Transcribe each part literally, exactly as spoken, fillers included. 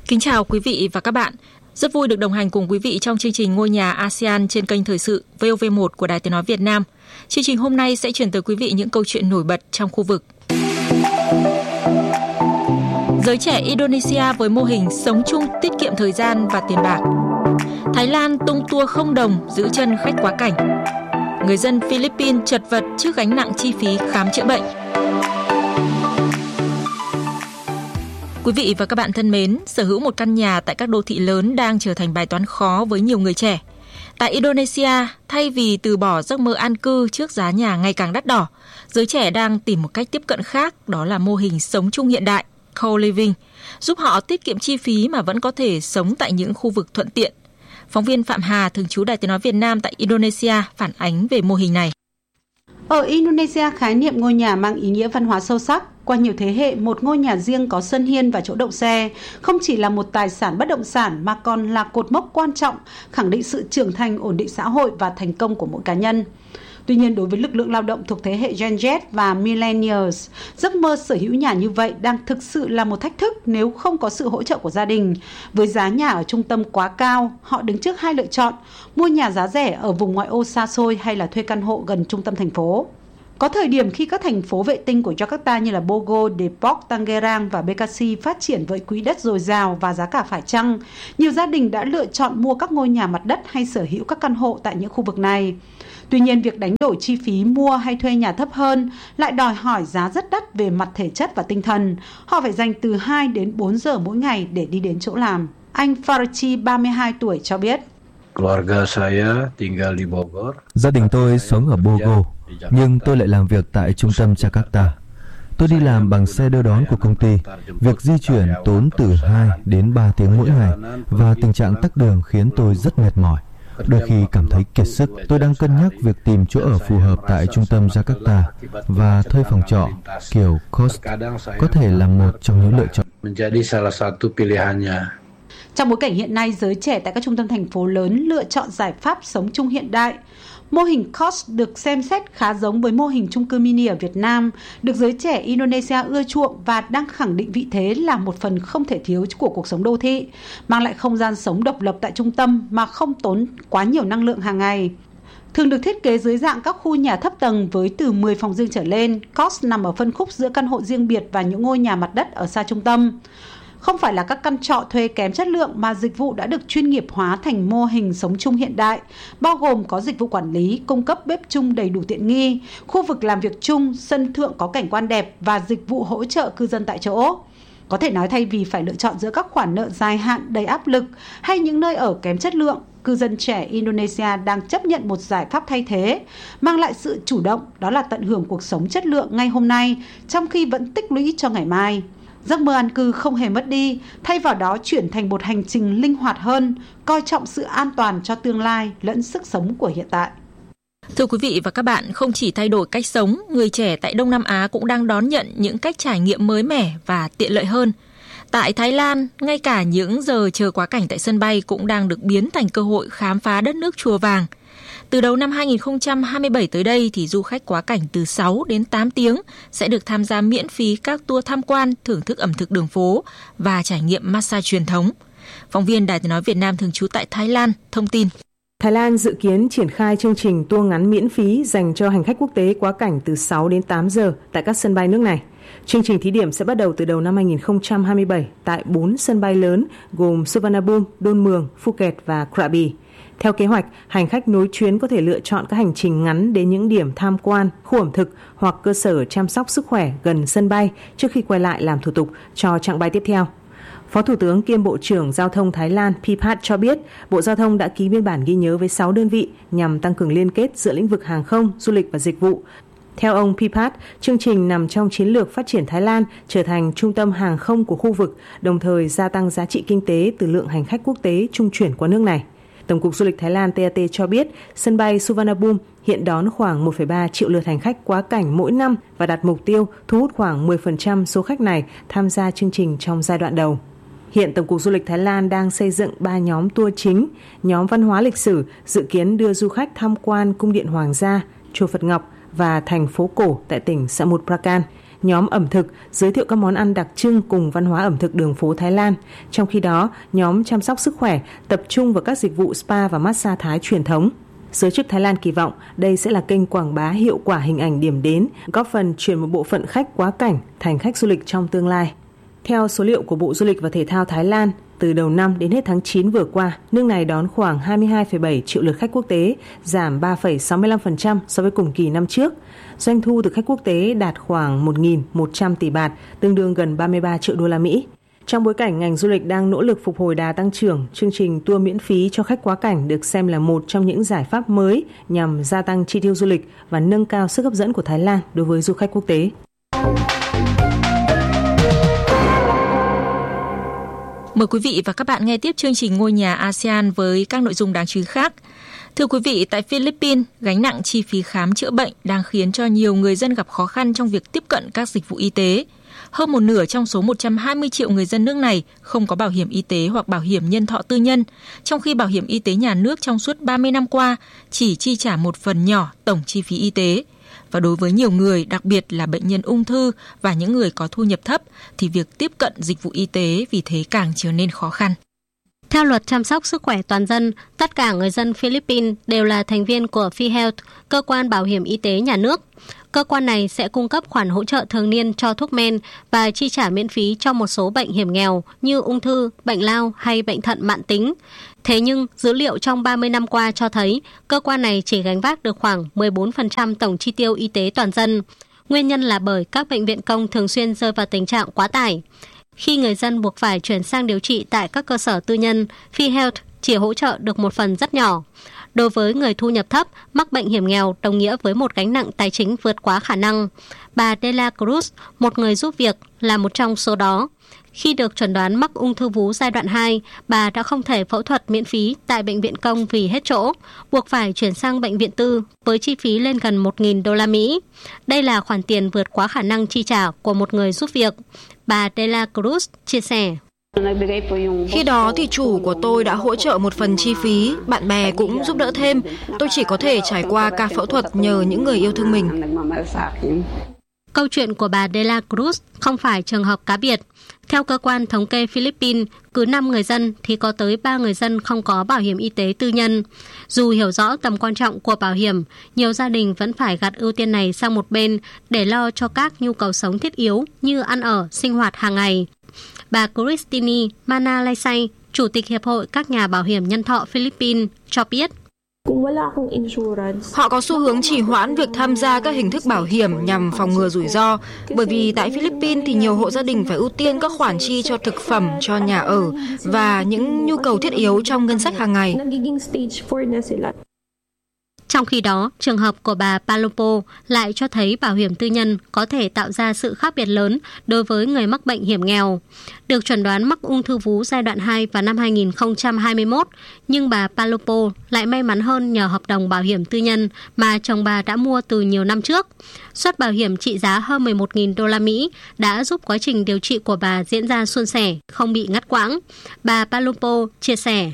Kính chào quý vị và các bạn. Rất vui được đồng hành cùng quý vị trong chương trình Ngôi nhà a sê an trên kênh Thời sự vê o vê một của Đài Tiếng nói Việt Nam. Chương trình hôm nay sẽ chuyển tới quý vị những câu chuyện nổi bật trong khu vực. Giới trẻ Indonesia với mô hình sống chung tiết kiệm thời gian và tiền bạc. Thái Lan tung tour không đồng giữ chân khách quá cảnh. Người dân Philippines chật vật trước gánh nặng chi phí khám chữa bệnh. Quý vị và các bạn thân mến, sở hữu một căn nhà tại các đô thị lớn đang trở thành bài toán khó với nhiều người trẻ. Tại Indonesia, thay vì từ bỏ giấc mơ an cư trước giá nhà ngày càng đắt đỏ, giới trẻ đang tìm một cách tiếp cận khác, đó là mô hình sống chung hiện đại, co-living, giúp họ tiết kiệm chi phí mà vẫn có thể sống tại những khu vực thuận tiện. Phóng viên Phạm Hà, thường trú Đài Tiếng nói Việt Nam tại Indonesia, phản ánh về mô hình này. Ở Indonesia, khái niệm ngôi nhà mang ý nghĩa văn hóa sâu sắc. Qua nhiều thế hệ, một ngôi nhà riêng có sân hiên và chỗ đậu xe không chỉ là một tài sản bất động sản mà còn là cột mốc quan trọng, khẳng định sự trưởng thành, ổn định xã hội và thành công của mỗi cá nhân. Tuy nhiên, đối với lực lượng lao động thuộc thế hệ Gen Z và Millennials, giấc mơ sở hữu nhà như vậy đang thực sự là một thách thức nếu không có sự hỗ trợ của gia đình. Với giá nhà ở trung tâm quá cao, họ đứng trước hai lựa chọn: mua nhà giá rẻ ở vùng ngoại ô xa xôi hay là thuê căn hộ gần trung tâm thành phố. Có thời điểm khi các thành phố vệ tinh của Jakarta như là Bogor, Depok, Tangerang và Bekasi phát triển với quỹ đất dồi dào và giá cả phải chăng, nhiều gia đình đã lựa chọn mua các ngôi nhà mặt đất hay sở hữu các căn hộ tại những khu vực này. Tuy nhiên, việc đánh đổi chi phí mua hay thuê nhà thấp hơn lại đòi hỏi giá rất đắt về mặt thể chất và tinh thần. Họ phải dành từ hai đến bốn giờ mỗi ngày để đi đến chỗ làm. Anh Farachi, ba mươi hai tuổi, cho biết. Gia đình tôi sống ở Bogor, nhưng tôi lại làm việc tại trung tâm Jakarta. Tôi đi làm bằng xe đưa đón của công ty. Việc di chuyển tốn từ hai đến ba tiếng mỗi ngày và tình trạng tắc đường khiến tôi rất mệt mỏi. Đôi khi cảm thấy kiệt sức. Tôi đang cân nhắc việc tìm chỗ ở phù hợp tại trung tâm Jakarta và thuê phòng trọ kiểu Kos có thể là một trong những lựa chọn. Trong bối cảnh hiện nay, giới trẻ tại các trung tâm thành phố lớn lựa chọn giải pháp sống chung hiện đại. Mô hình Kos được xem xét khá giống với mô hình chung cư mini ở Việt Nam, được giới trẻ Indonesia ưa chuộng và đang khẳng định vị thế là một phần không thể thiếu của cuộc sống đô thị, mang lại không gian sống độc lập tại trung tâm mà không tốn quá nhiều năng lượng hàng ngày. Thường được thiết kế dưới dạng các khu nhà thấp tầng với từ mười phòng riêng trở lên, Kos nằm ở phân khúc giữa căn hộ riêng biệt và những ngôi nhà mặt đất ở xa trung tâm. Không phải là các căn trọ thuê kém chất lượng mà dịch vụ đã được chuyên nghiệp hóa thành mô hình sống chung hiện đại, bao gồm có dịch vụ quản lý, cung cấp bếp chung đầy đủ tiện nghi, khu vực làm việc chung, sân thượng có cảnh quan đẹp và dịch vụ hỗ trợ cư dân tại chỗ. Có thể nói thay vì phải lựa chọn giữa các khoản nợ dài hạn đầy áp lực hay những nơi ở kém chất lượng, cư dân trẻ Indonesia đang chấp nhận một giải pháp thay thế, mang lại sự chủ động, đó là tận hưởng cuộc sống chất lượng ngay hôm nay, trong khi vẫn tích lũy cho ngày mai. Giấc mơ an cư không hề mất đi, thay vào đó chuyển thành một hành trình linh hoạt hơn, coi trọng sự an toàn cho tương lai lẫn sức sống của hiện tại. Thưa quý vị và các bạn, không chỉ thay đổi cách sống, người trẻ tại Đông Nam Á cũng đang đón nhận những cách trải nghiệm mới mẻ và tiện lợi hơn. Tại Thái Lan, ngay cả những giờ chờ quá cảnh tại sân bay cũng đang được biến thành cơ hội khám phá đất nước chùa vàng. Từ đầu năm hai không hai bảy tới đây thì du khách quá cảnh từ sáu đến tám tiếng sẽ được tham gia miễn phí các tour tham quan, thưởng thức ẩm thực đường phố và trải nghiệm massage truyền thống. Phóng viên Đài Tiếng nói Việt Nam thường trú tại Thái Lan thông tin. Thái Lan dự kiến triển khai chương trình tour ngắn miễn phí dành cho hành khách quốc tế quá cảnh từ sáu đến tám giờ tại các sân bay nước này. Chương trình thí điểm sẽ bắt đầu từ đầu năm hai không hai bảy tại bốn sân bay lớn gồm Suvarnabhumi, Đôn Mường, Phuket và Krabi. Theo kế hoạch, hành khách nối chuyến có thể lựa chọn các hành trình ngắn đến những điểm tham quan, khu ẩm thực hoặc cơ sở chăm sóc sức khỏe gần sân bay trước khi quay lại làm thủ tục cho chặng bay tiếp theo. Phó Thủ tướng kiêm Bộ trưởng Giao thông Thái Lan Phipat cho biết, Bộ Giao thông đã ký biên bản ghi nhớ với sáu đơn vị nhằm tăng cường liên kết giữa lĩnh vực hàng không, du lịch và dịch vụ. Theo ông Phipat, chương trình nằm trong chiến lược phát triển Thái Lan trở thành trung tâm hàng không của khu vực, đồng thời gia tăng giá trị kinh tế từ lượng hành khách quốc tế trung chuyển qua nước này. Tổng cục Du lịch Thái Lan tê a tê cho biết, sân bay Suvarnabhumi hiện đón khoảng một phẩy ba triệu lượt hành khách quá cảnh mỗi năm và đặt mục tiêu thu hút khoảng mười phần trăm số khách này tham gia chương trình trong giai đoạn đầu. Hiện Tổng cục Du lịch Thái Lan đang xây dựng ba nhóm tour chính. Nhóm văn hóa lịch sử dự kiến đưa du khách tham quan Cung điện Hoàng gia, Chùa Phật Ngọc và thành phố cổ tại tỉnh Samut Prakan. nhóm ẩm thực giới thiệu các món ăn đặc trưng cùng văn hóa ẩm thực đường phố Thái Lan. Trong khi đó, nhóm chăm sóc sức khỏe tập trung vào các dịch vụ spa và massage Thái truyền thống. Giới chức Thái Lan kỳ vọng đây sẽ là kênh quảng bá hiệu quả hình ảnh điểm đến, góp phần chuyển một bộ phận khách quá cảnh thành khách du lịch trong tương lai. Theo số liệu của Bộ Du lịch và Thể thao Thái Lan, từ đầu năm đến hết tháng chín vừa qua, nước này đón khoảng hai mươi hai phẩy bảy triệu lượt khách quốc tế, giảm ba phẩy sáu mươi lăm phần trăm so với cùng kỳ năm trước. Doanh thu từ khách quốc tế đạt khoảng một nghìn một trăm tỷ baht, tương đương gần ba mươi ba triệu đô la Mỹ. Trong bối cảnh ngành du lịch đang nỗ lực phục hồi đà tăng trưởng, chương trình tour miễn phí cho khách quá cảnh được xem là một trong những giải pháp mới nhằm gia tăng chi tiêu du lịch và nâng cao sức hấp dẫn của Thái Lan đối với du khách quốc tế. Mời quý vị và các bạn nghe tiếp chương trình Ngôi nhà a sê an với các nội dung đáng chú ý khác. Thưa quý vị, tại Philippines, gánh nặng chi phí khám chữa bệnh đang khiến cho nhiều người dân gặp khó khăn trong việc tiếp cận các dịch vụ y tế. Hơn một nửa trong số một trăm hai mươi triệu người dân nước này không có bảo hiểm y tế hoặc bảo hiểm nhân thọ tư nhân, trong khi bảo hiểm y tế nhà nước trong suốt ba mươi năm qua chỉ chi trả một phần nhỏ tổng chi phí y tế. Và đối với nhiều người, đặc biệt là bệnh nhân ung thư và những người có thu nhập thấp, thì việc tiếp cận dịch vụ y tế vì thế càng trở nên khó khăn. Theo luật chăm sóc sức khỏe toàn dân, tất cả người dân Philippines đều là thành viên của PhilHealth, cơ quan bảo hiểm y tế nhà nước. Cơ quan này sẽ cung cấp khoản hỗ trợ thường niên cho thuốc men và chi trả miễn phí cho một số bệnh hiểm nghèo như ung thư, bệnh lao hay bệnh thận mãn tính. Thế nhưng, dữ liệu trong ba mươi năm qua cho thấy cơ quan này chỉ gánh vác được khoảng mười bốn phần trăm tổng chi tiêu y tế toàn dân. Nguyên nhân là bởi các bệnh viện công thường xuyên rơi vào tình trạng quá tải. Khi người dân buộc phải chuyển sang điều trị tại các cơ sở tư nhân, PhilHealth chỉ hỗ trợ được một phần rất nhỏ. Đối với người thu nhập thấp, mắc bệnh hiểm nghèo đồng nghĩa với một gánh nặng tài chính vượt quá khả năng. Bà De La Cruz, một người giúp việc, là một trong số đó. Khi được chẩn đoán mắc ung thư vú giai đoạn hai, bà đã không thể phẫu thuật miễn phí tại bệnh viện công vì hết chỗ, buộc phải chuyển sang bệnh viện tư với chi phí lên gần một nghìn đô la Mỹ. Đây là khoản tiền vượt quá khả năng chi trả của một người giúp việc. Bà De La Cruz chia sẻ. Khi đó thì chủ của tôi đã hỗ trợ một phần chi phí, bạn bè cũng giúp đỡ thêm. Tôi chỉ có thể trải qua ca phẫu thuật nhờ những người yêu thương mình. Câu chuyện của bà De La Cruz không phải trường hợp cá biệt. Theo cơ quan thống kê Philippines, cứ năm người dân thì có tới ba người dân không có bảo hiểm y tế tư nhân. Dù hiểu rõ tầm quan trọng của bảo hiểm, nhiều gia đình vẫn phải gạt ưu tiên này sang một bên để lo cho các nhu cầu sống thiết yếu như ăn ở, sinh hoạt hàng ngày. Bà Christine Manalaysay, Chủ tịch Hiệp hội các nhà bảo hiểm nhân thọ Philippines, cho biết. Họ có xu hướng trì hoãn việc tham gia các hình thức bảo hiểm nhằm phòng ngừa rủi ro, bởi vì tại Philippines thì nhiều hộ gia đình phải ưu tiên các khoản chi cho thực phẩm, cho nhà ở và những nhu cầu thiết yếu trong ngân sách hàng ngày. Trong khi đó, trường hợp của bà Palopo lại cho thấy bảo hiểm tư nhân có thể tạo ra sự khác biệt lớn đối với người mắc bệnh hiểm nghèo. Được chẩn đoán mắc ung thư vú giai đoạn hai vào năm hai nghìn không trăm hai mươi mốt, nhưng bà Palopo lại may mắn hơn nhờ hợp đồng bảo hiểm tư nhân mà chồng bà đã mua từ nhiều năm trước. Suất bảo hiểm trị giá hơn mười một nghìn đô la Mỹ đã giúp quá trình điều trị của bà diễn ra suôn sẻ, không bị ngắt quãng. Bà Palopo chia sẻ.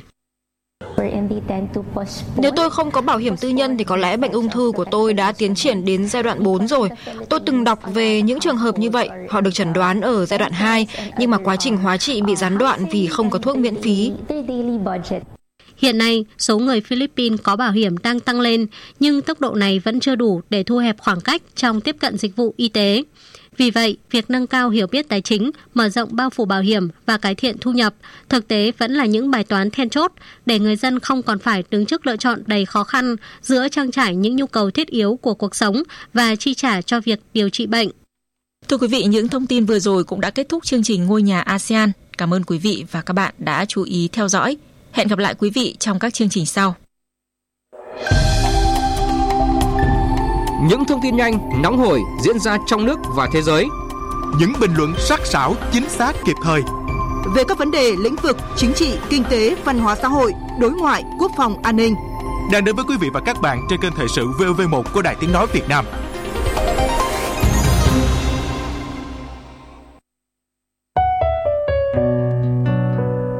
Nếu tôi không có bảo hiểm tư nhân thì có lẽ bệnh ung thư của tôi đã tiến triển đến giai đoạn bốn rồi. Tôi từng đọc về những trường hợp như vậy. Họ được chẩn đoán ở giai đoạn hai, nhưng mà quá trình hóa trị bị gián đoạn vì không có thuốc miễn phí. Hiện nay, số người Philippines có bảo hiểm đang tăng lên, nhưng tốc độ này vẫn chưa đủ để thu hẹp khoảng cách trong tiếp cận dịch vụ y tế. Vì vậy, việc nâng cao hiểu biết tài chính, mở rộng bao phủ bảo hiểm và cải thiện thu nhập thực tế vẫn là những bài toán then chốt để người dân không còn phải đứng trước lựa chọn đầy khó khăn giữa trang trải những nhu cầu thiết yếu của cuộc sống và chi trả cho việc điều trị bệnh. Thưa quý vị, những thông tin vừa rồi cũng đã kết thúc chương trình Ngôi nhà a sê an. Cảm ơn quý vị và các bạn đã chú ý theo dõi. Hẹn gặp lại quý vị trong các chương trình sau. Những thông tin nhanh, nóng hổi diễn ra trong nước và thế giới. Những bình luận sắc sảo, chính xác, kịp thời. Về các vấn đề lĩnh vực chính trị, kinh tế, văn hóa xã hội, đối ngoại, quốc phòng, an ninh. Đang đến với quý vị và các bạn trên kênh Thời sự vê o vê một của Đài Tiếng nói Việt Nam.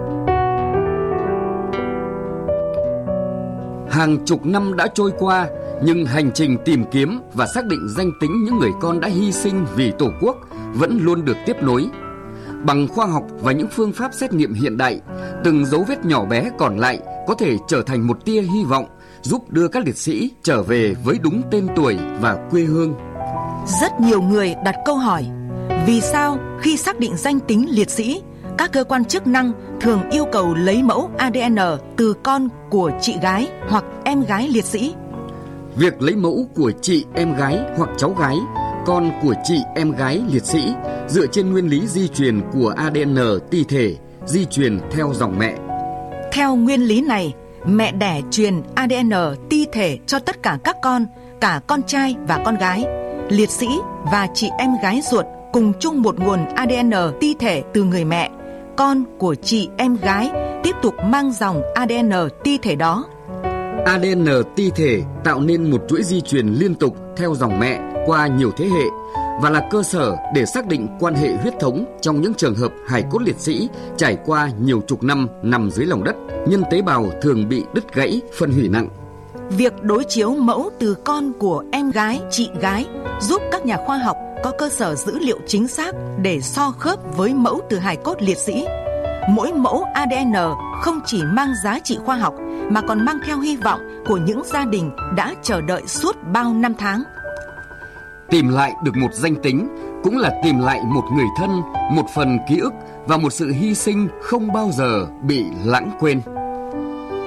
Hàng chục năm đã trôi qua, Nhưng hành trình tìm kiếm và xác định danh tính những người con đã hy sinh vì Tổ quốc vẫn luôn được tiếp nối. Bằng khoa học và những phương pháp xét nghiệm hiện đại, từng dấu vết nhỏ bé còn lại có thể trở thành một tia hy vọng, giúp đưa các liệt sĩ trở về với đúng tên tuổi và quê hương. Rất nhiều người đặt câu hỏi, vì sao khi xác định danh tính liệt sĩ, các cơ quan chức năng thường yêu cầu lấy mẫu a đê en từ con của chị gái hoặc em gái liệt sĩ? Việc lấy mẫu của chị em gái hoặc cháu gái, con của chị em gái liệt sĩ dựa trên nguyên lý di truyền của a đê en ti thể, di truyền theo dòng mẹ. Theo nguyên lý này, mẹ đẻ truyền a đê en ti thể cho tất cả các con, cả con trai và con gái. Liệt sĩ và chị em gái ruột cùng chung một nguồn a đê en ti thể từ người mẹ. Con của chị em gái tiếp tục mang dòng a đê en ti thể đó. a đê en ti thể tạo nên một chuỗi di truyền liên tục theo dòng mẹ qua nhiều thế hệ và là cơ sở để xác định quan hệ huyết thống trong những trường hợp hài cốt liệt sĩ trải qua nhiều chục năm nằm dưới lòng đất, nhân tế bào thường bị đứt gãy, phân hủy nặng. Việc đối chiếu mẫu từ con của em gái, chị gái giúp các nhà khoa học có cơ sở dữ liệu chính xác để so khớp với mẫu từ hài cốt liệt sĩ. Mỗi mẫu a đê en không chỉ mang giá trị khoa học mà còn mang theo hy vọng của những gia đình đã chờ đợi suốt bao năm tháng. Tìm lại được một danh tính cũng là tìm lại một người thân, một phần ký ức và một sự hy sinh không bao giờ bị lãng quên.